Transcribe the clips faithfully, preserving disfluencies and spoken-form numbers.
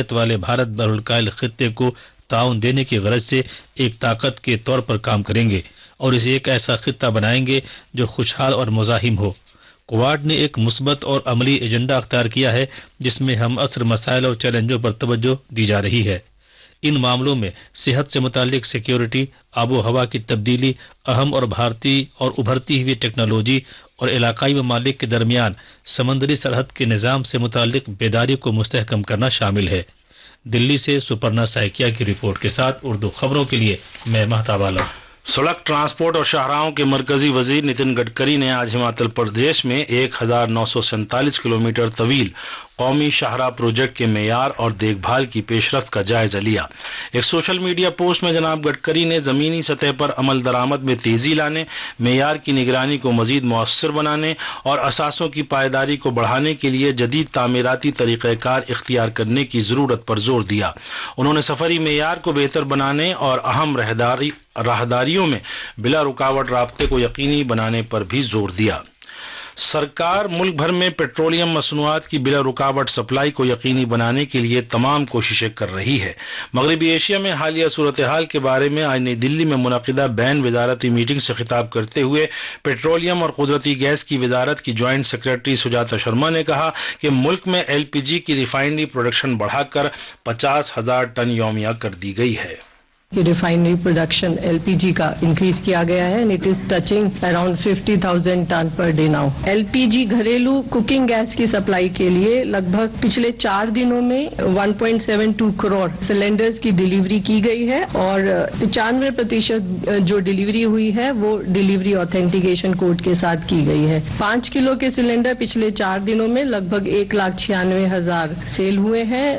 صلاحیت والے بھارت بحرالکاہل خطے کو تعاون دینے کی غرض سے ایک طاقت کے طور پر کام کریں گے اور اسے ایک ایسا خطہ بنائیں گے جو خوشحال اور مزاحم ہو۔ کوواڈ نے ایک مثبت اور عملی ایجنڈا اختیار کیا ہے جس میں ہم عصر مسائل اور چیلنجوں پر توجہ دی جا رہی ہے۔ ان معاملوں میں صحت سے متعلق سیکیورٹی، آب و ہوا کی تبدیلی، اہم اور بھارتی اور ابھرتی ہوئی ٹیکنالوجی اور علاقائی ممالک کے درمیان سمندری سرحد کے نظام سے متعلق بیداری کو مستحکم کرنا شامل ہے۔ دلی سے سپرنا سائکیا کی رپورٹ کے ساتھ اردو خبروں کے لیے میں مہتاب عالم۔ سڑک ٹرانسپورٹ اور شاہراہوں کے مرکزی وزیر نتن گڈکری نے آج ہماچل پردیش میں ایک ہزار نو سو سینتالیس کلومیٹر طویل قومی شاہراہ پروجیکٹ کے معیار اور دیکھ بھال کی پیش رفت کا جائزہ لیا۔ ایک سوشل میڈیا پوسٹ میں جناب گڈکری نے زمینی سطح پر عمل درآمد میں تیزی لانے، معیار کی نگرانی کو مزید مؤثر بنانے اور اثاثوں کی پائیداری کو بڑھانے کے لیے جدید تعمیراتی طریقہ کار اختیار کرنے کی ضرورت پر زور دیا۔ انہوں نے سفری معیار کو بہتر بنانے اور اہم راہداری راہداریوں میں بلا رکاوٹ رابطے کو یقینی بنانے پر بھی زور دیا۔ سرکار ملک بھر میں پیٹرولیم مصنوعات کی بلا رکاوٹ سپلائی کو یقینی بنانے کے لیے تمام کوششیں کر رہی ہے۔ مغربی ایشیا میں حالیہ صورتحال کے بارے میں آج نئی دلی میں منعقدہ بین وزارتی میٹنگ سے خطاب کرتے ہوئے پیٹرولیم اور قدرتی گیس کی وزارت کی جوائنٹ سیکرٹری سجاتا شرما نے کہا کہ ملک میں ایل پی جی کی ریفائنری پروڈکشن بڑھا کر پچاس ہزار ٹن یومیہ کر دی گئی ہے۔ کہ ریفائنری پروڈکشن ایل پی جی کا انکریز کیا گیا ہے and it is touching around fifty thousand ton per day now. L P جی گھریلو کوکنگ گیس کی سپلائی کے لیے لگ بھگ پچھلے چار دنوں میں one point seven to crore cylinders کی ڈیلیوری کی گئی ہے اور پچانوے پرتیشت جو ڈیلیوری ہوئی ہے وہ ڈیلیوری آتھینٹیکیشن کوڈ کے ساتھ کی گئی ہے۔ پانچ کلو کے سلنڈر پچھلے چار دنوں میں لگ بھگ ایک لاکھ چھیانوے ہزار سیل ہوئے ہیں۔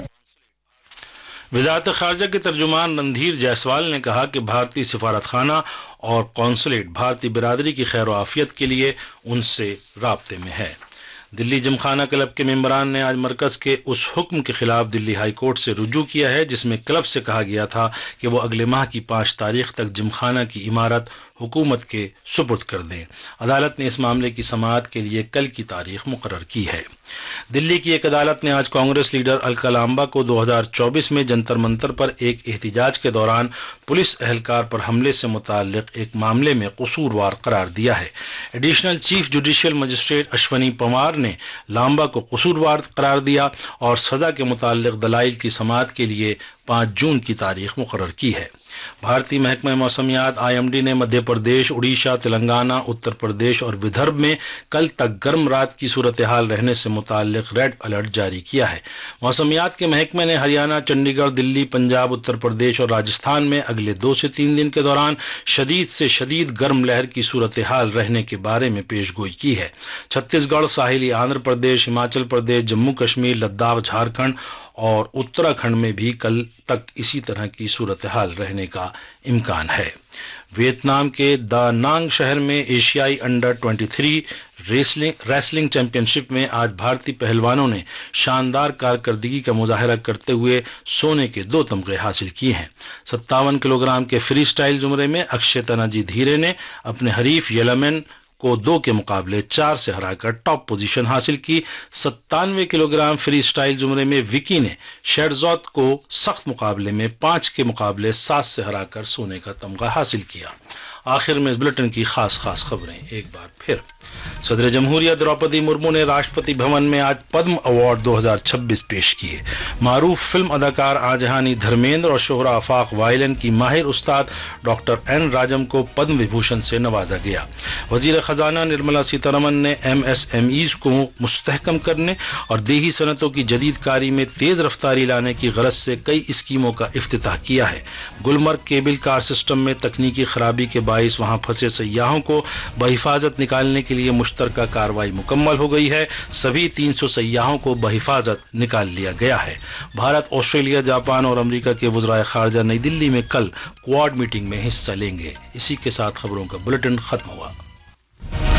وزارت خارجہ کے ترجمان رندھیر جیسوال نے کہا کہ بھارتی سفارت خانہ اور قونصلیٹ بھارتی برادری کی خیر و عافیت کے لیے ان سے رابطے میں ہے۔ دلی جمخانہ کلب کے ممبران نے آج مرکز کے اس حکم کے خلاف دلی ہائی کورٹ سے رجوع کیا ہے جس میں کلب سے کہا گیا تھا کہ وہ اگلے ماہ کی پانچ تاریخ تک جمخانہ کی عمارت حکومت کے سپرد کر دیں۔ عدالت نے اس معاملے کی سماعت کے لیے کل کی تاریخ مقرر کی ہے۔ دلی کی ایک عدالت نے آج کانگریس لیڈر الکا لامبا کو دو ہزار چوبیس میں جنتر منتر پر ایک احتجاج کے دوران پولیس اہلکار پر حملے سے متعلق ایک معاملے میں قصوروار قرار دیا ہے۔ Additional chief judicial magistrate Ashwini Pawar نے لامبا کو قصوروار قرار دیا اور سزا کے متعلق دلائل کی سماعت کے لیے پانچ جون کی تاریخ مقرر کی ہے۔ بھارتی محکمہ موسمیات آئی ایم ڈی نے مدھیہ پردیش، اڑیسہ، تلنگانہ، اتر پردیش اور ودربھ میں کل تک گرم رات کی صورتحال رہنے سے متعلق ریڈ الرٹ جاری کیا ہے۔ موسمیات کے محکمے نے ہریانہ، چنڈی گڑھ، دلی، پنجاب، اتر پردیش اور راجستھان میں اگلے دو سے تین دن کے دوران شدید سے شدید گرم لہر کی صورتحال رہنے کے بارے میں پیش گوئی کی ہے۔ چھتیس گڑھ، ساحلی آندھر پردیش، ہماچل پردیش، جموں کشمیر، لداخ، جھارکھنڈ اور اتراکھنڈ میں بھی کل تک اسی طرح کی صورتحال رہنے کا امکان ہے۔ ویتنام کے دا نانگ شہر میں ایشیائی انڈر تیئیس ریسلنگ ریسلنگ چیمپئن شپ میں آج بھارتی پہلوانوں نے شاندار کارکردگی کا مظاہرہ کرتے ہوئے سونے کے دو تمغے حاصل کیے ہیں۔ ستاون کلو گرام کے فری سٹائل زمرے میں اکشے تناجی دھیرے نے اپنے حریف یلمن کو دو کے مقابلے چار سے ہرا کر ٹاپ پوزیشن حاصل کی۔ ستانوے کلو گرام فری سٹائل زمرے میں وکی نے شیرزوت کو سخت مقابلے میں پانچ کے مقابلے سات سے ہرا کر سونے کا تمغہ حاصل کیا۔ آخر میں اس بلٹن کی خاص خاص خبریں ایک بار پھر۔ صدر جمہوریہ دروپدی مرمو نے راشٹرپتی بھون میں آج پدم ایوارڈ دو ہزار چھبیس پیش کیے۔ معروف فلم اداکار آجہانی دھرمیندر اور شہرہ آفاق وائلن کی ماہر استاد ڈاکٹر این راجم کو پدم وبھوشن سے نوازا گیا۔ وزیر خزانہ نرملا سیتارمن نے ایم ایس ایم ایز کو مستحکم کرنے اور دیہی صنعتوں کی جدید کاری میں تیز رفتاری لانے کی غرض سے کئی اسکیموں کا افتتاح کیا ہے۔ گلمرگ کیبل کار سسٹم میں تکنیکی خرابی کے باعث وہاں پھنسے سیاحوں کو بحفاظت نکالنے کے لیے مشترکہ کارروائی مکمل ہو گئی ہے۔ سبھی تین سو سیاحوں کو بحفاظت نکال لیا گیا ہے۔ بھارت، آسٹریلیا، جاپان اور امریکہ کے وزرائے خارجہ نئی دلی میں کل کوواڈ میٹنگ میں حصہ لیں گے۔ اسی کے ساتھ خبروں کا بلٹن ختم ہوا۔